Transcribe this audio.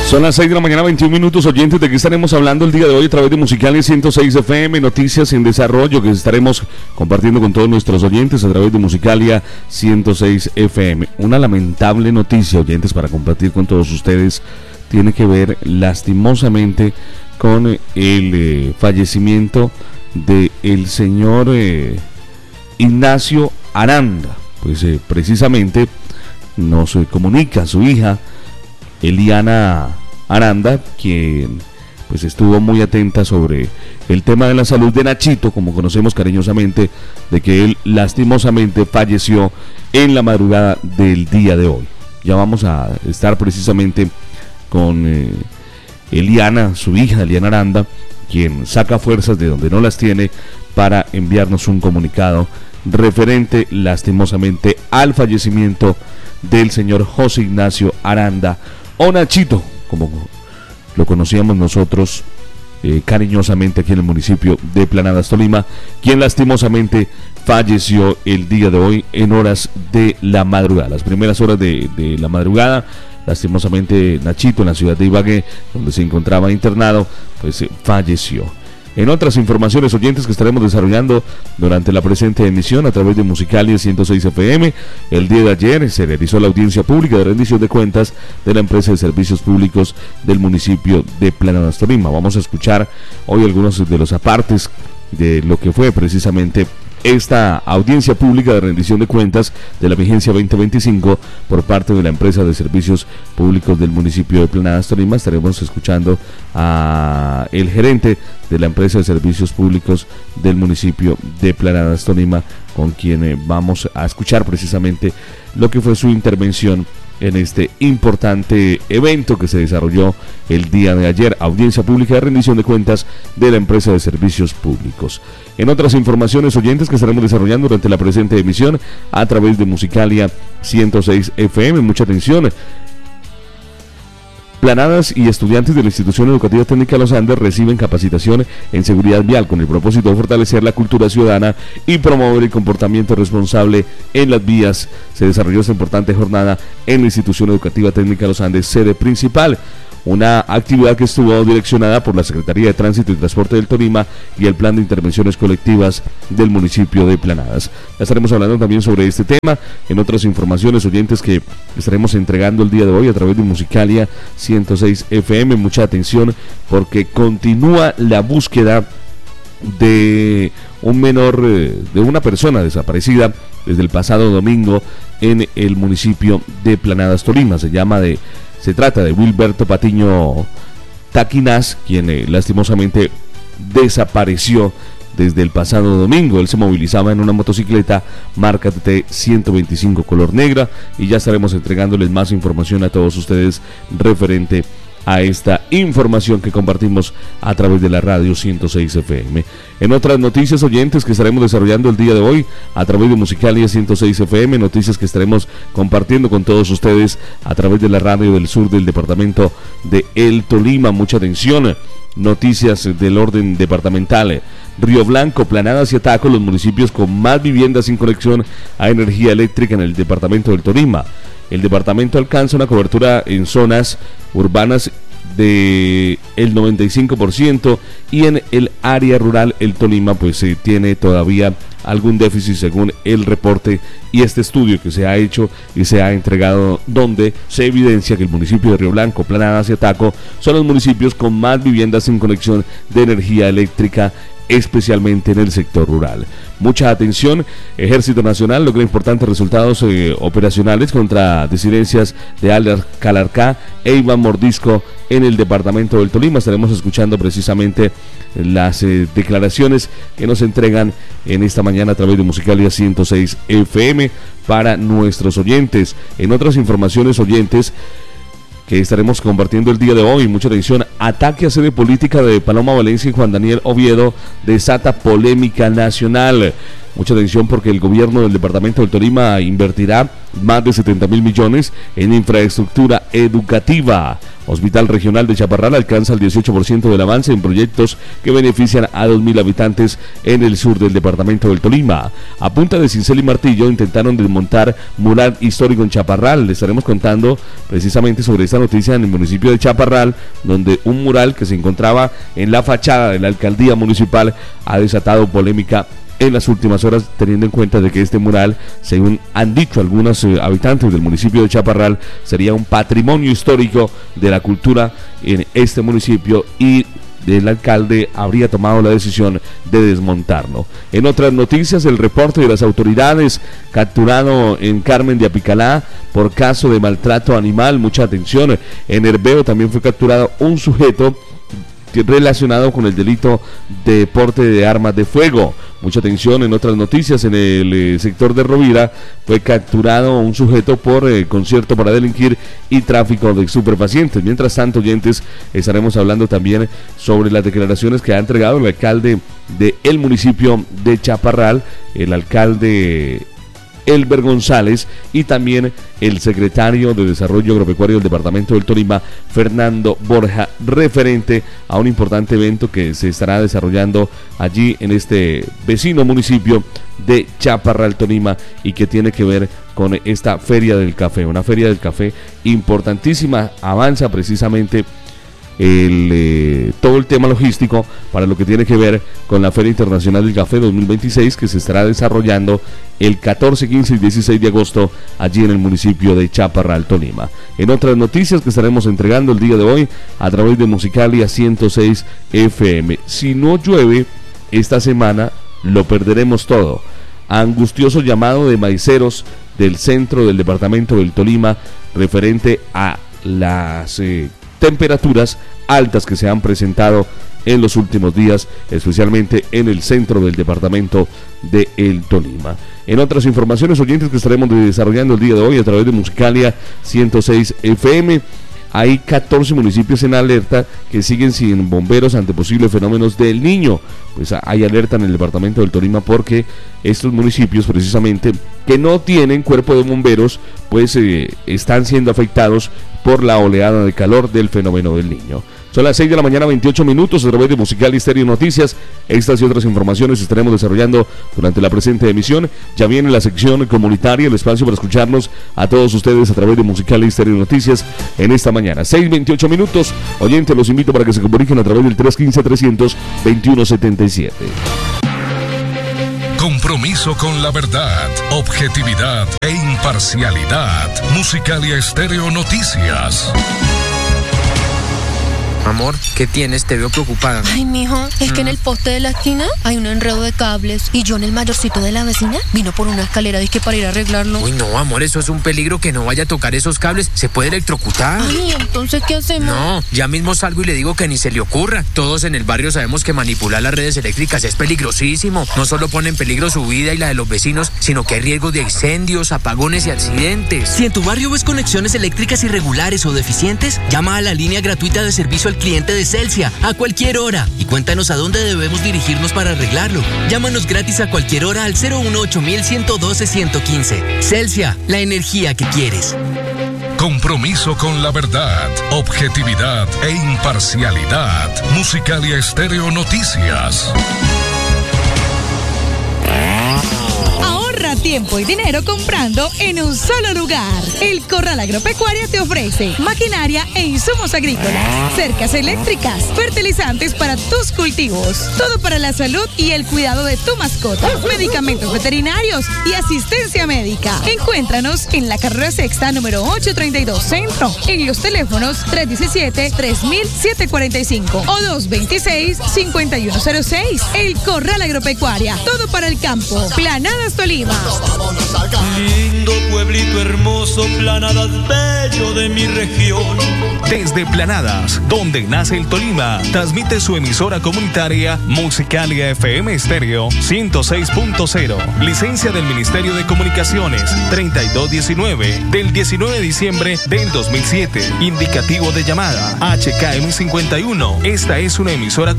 Son las 6 de la mañana, 21 minutos, oyentes. ¿De qué estaremos hablando el día de hoy a través de Musicalia 106 FM? Noticias en desarrollo que estaremos compartiendo con todos nuestros oyentes a través de Musicalia 106 FM. Una lamentable noticia, oyentes, para compartir con todos ustedes. Tiene que ver lastimosamente con el fallecimiento del señor Ignacio Aranda. Pues precisamente nos comunica su hija Eliana Aranda, quien pues estuvo muy atenta sobre el tema de la salud de Nachito, como conocemos cariñosamente, de que él lastimosamente falleció en la madrugada del día de hoy. Ya vamos a estar precisamente con Eliana, su hija Eliana Aranda, quien saca fuerzas de donde no las tiene para enviarnos un comunicado referente lastimosamente al fallecimiento del señor José Ignacio Aranda, o Nachito, como lo conocíamos nosotros cariñosamente aquí en el municipio de Planadas, Tolima, quien lastimosamente falleció el día de hoy en horas de la madrugada, las primeras horas de la madrugada. Lastimosamente Nachito, en la ciudad de Ibagué, donde se encontraba internado, pues falleció. En otras informaciones, oyentes, que estaremos desarrollando durante la presente emisión a través de Musicalia 106 FM, el día de ayer se realizó la audiencia pública de rendición de cuentas de la empresa de servicios públicos del municipio de Planadas, Tolima. Vamos a escuchar hoy algunos de los apartes de lo que fue precisamente esta audiencia pública de rendición de cuentas de la vigencia 2025 por parte de la empresa de servicios públicos del municipio de Planadas, Tolima. Estaremos escuchando a el gerente de la empresa de servicios públicos del municipio de Planadas, Tolima, con quien vamos a escuchar precisamente lo que fue su intervención en este importante evento que se desarrolló el día de ayer, audiencia pública de rendición de cuentas de la empresa de servicios públicos. En otras informaciones, oyentes, que estaremos desarrollando durante la presente emisión a través de Musicalia 106 FM, mucha atención. Planadas y estudiantes de la Institución Educativa Técnica Los Andes reciben capacitación en seguridad vial con el propósito de fortalecer la cultura ciudadana y promover el comportamiento responsable en las vías. Se desarrolló esta importante jornada en la Institución Educativa Técnica Los Andes, sede principal. Una actividad que estuvo direccionada por la Secretaría de Tránsito y Transporte del Tolima y el Plan de Intervenciones Colectivas del municipio de Planadas. Ya estaremos hablando también sobre este tema en otras informaciones, oyentes, que estaremos entregando el día de hoy a través de Musicalia 106 FM. Mucha atención, porque continúa la búsqueda de un menor, de una persona desaparecida desde el pasado domingo en el municipio de Planadas, Tolima. Se trata de Wilberto Patiño Taquinás, quien lastimosamente desapareció desde el pasado domingo. Él se movilizaba en una motocicleta marca TT 125 color negra, y ya estaremos entregándoles más información a todos ustedes referente a esta información que compartimos a través de la radio 106 FM. En otras noticias, oyentes, que estaremos desarrollando el día de hoy a través de Musicalia 106 FM, noticias que estaremos compartiendo con todos ustedes a través de la radio del sur del departamento de El Tolima. Mucha atención, noticias del orden departamental. Río Blanco, Planadas y Ataco, los municipios con más viviendas sin conexión a energía eléctrica en el departamento del Tolima. El departamento alcanza una cobertura en zonas urbanas de el 95%, y en el área rural el Tolima pues tiene todavía algún déficit, según el reporte y este estudio que se ha hecho y se ha entregado, donde se evidencia que el municipio de Río Blanco, Planadas y Ataco son los municipios con más viviendas sin conexión de energía eléctrica, especialmente en el sector rural. Mucha atención, Ejército Nacional logra importantes resultados operacionales contra disidencias de alias Calarcá e Iván Mordisco en el departamento del Tolima. Estaremos escuchando precisamente las declaraciones que nos entregan en esta mañana a través de Musicalia 106 FM para nuestros oyentes. En otras informaciones, oyentes, que estaremos compartiendo el día de hoy, mucha atención, ataque a sede política de Paloma Valencia y Juan Daniel Oviedo desata polémica nacional. Mucha atención porque el gobierno del departamento del Tolima invertirá más de 70.000 millones en infraestructura educativa. Hospital Regional de Chaparral alcanza el 18% del avance en proyectos que benefician a 2.000 habitantes en el sur del departamento del Tolima. A punta de cincel y martillo intentaron desmontar mural histórico en Chaparral. Le estaremos contando precisamente sobre esta noticia en el municipio de Chaparral, donde un mural que se encontraba en la fachada de la alcaldía municipal ha desatado polémica en las últimas horas, teniendo en cuenta de que este mural, según han dicho algunos habitantes del municipio de Chaparral, sería un patrimonio histórico de la cultura en este municipio y el alcalde habría tomado la decisión de desmontarlo. En otras noticias, el reporte de las autoridades: capturado en Carmen de Apicalá por caso de maltrato animal. Mucha atención, en Herbeo también fue capturado un sujeto relacionado con el delito de porte de armas de fuego. Mucha atención, en otras noticias, en el sector de Rovira fue capturado un sujeto por concierto para delinquir y tráfico de estupefacientes. Mientras tanto, oyentes, estaremos hablando también sobre las declaraciones que ha entregado el alcalde del municipio de Chaparral, el alcalde Elber González, y también el secretario de Desarrollo Agropecuario del departamento del Tolima, Fernando Borja, referente a un importante evento que se estará desarrollando allí en este vecino municipio de Chaparral, Tolima, y que tiene que ver con esta Feria del Café, una Feria del Café importantísima. Avanza precisamente todo el tema logístico para lo que tiene que ver con la Feria Internacional del Café 2026, que se estará desarrollando el 14, 15 y 16 de agosto allí en el municipio de Chaparral, Tolima. En otras noticias que estaremos entregando el día de hoy a través de Musicalia 106 FM: si no llueve esta semana, lo perderemos todo. Angustioso llamado de maiceros del centro del departamento del Tolima referente a las temperaturas altas que se han presentado en los últimos días, especialmente en el centro del departamento de el Tolima. En otras informaciones, oyentes, que estaremos desarrollando el día de hoy a través de Musicalia 106 FM, hay 14 municipios en alerta que siguen sin bomberos ante posibles fenómenos del Niño. Pues hay alerta en el departamento del Tolima porque estos municipios, precisamente, que no tienen cuerpo de bomberos, pues están siendo afectados por la oleada de calor del fenómeno del Niño. Son las 6 de la mañana, 28 minutos, a través de Musicalia Estéreo Noticias. Estas y otras informaciones estaremos desarrollando durante la presente emisión. Ya viene la sección comunitaria, el espacio para escucharnos a todos ustedes a través de Musicalia Estéreo Noticias en esta mañana. 6:28 minutos. Oyentes, los invito para que se comuniquen a través del 315-300-2177. Compromiso con la verdad, objetividad e imparcialidad. Musicalia Estéreo Noticias. Amor, ¿qué tienes? Te veo preocupada. Ay, mijo, es que en el poste de la esquina hay un enredo de cables y John, el mayorcito de la vecina, vino por una escalera disque para ir a arreglarlo. Uy, no, amor, eso es un peligro, que no vaya a tocar esos cables, se puede electrocutar. Ay, ¿entonces qué hacemos? No, ya mismo salgo y le digo que ni se le ocurra. Todos en el barrio sabemos que manipular las redes eléctricas es peligrosísimo. No solo pone en peligro su vida y la de los vecinos, sino que hay riesgo de incendios, apagones y accidentes. Si en tu barrio ves conexiones eléctricas irregulares o deficientes, llama a la línea gratuita de servicio al cliente de Celsia a cualquier hora y cuéntanos a dónde debemos dirigirnos para arreglarlo. Llámanos gratis a cualquier hora al 018-112-115. Celsia, la energía que quieres. Compromiso con la verdad, objetividad e imparcialidad. Musicalia Estéreo Noticias. Tiempo y dinero comprando en un solo lugar. El Corral Agropecuario te ofrece maquinaria e insumos agrícolas, cercas eléctricas, fertilizantes para tus cultivos, todo para la salud y el cuidado de tu mascota, medicamentos veterinarios y asistencia médica. Encuéntranos en la carrera sexta número 832 Centro, en los teléfonos 317-3745 o 226-5106. El Corral Agropecuaria, todo para el campo. Planadas Tolima. Lindo pueblito hermoso, Planadas bello de mi región. Desde Planadas, donde nace el Tolima, transmite su emisora comunitaria Musicalia FM Estéreo 106.0. Licencia del Ministerio de Comunicaciones 3219 del 19 de diciembre del 2007. Indicativo de llamada HKM 51. Esta es una emisora